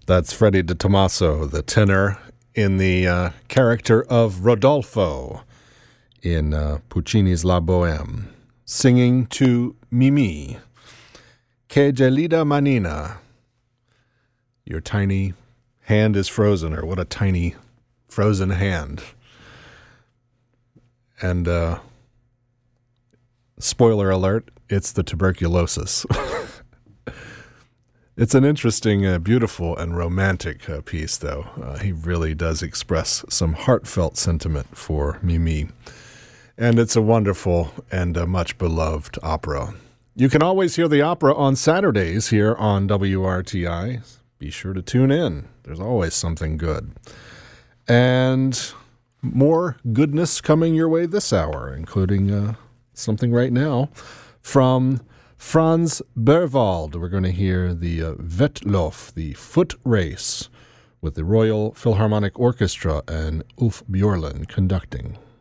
That's Freddie De Tomaso, the tenor, in the character of Rodolfo in Puccini's La Bohème, singing to Mimi. Que gelida manina. Your tiny hand is frozen, or what a tiny frozen hand. And spoiler alert, it's the tuberculosis. It's an interesting, beautiful, and romantic piece, though. He really does express some heartfelt sentiment for Mimi. And it's a wonderful and much beloved opera. You can always hear the opera on Saturdays here on WRTI. Be sure to tune in. There's always something good. And more goodness coming your way this hour, including something right now from Franz Berwald. We're going to hear the Wettlauf, the foot race, with the Royal Philharmonic Orchestra and Ulf Björlund conducting.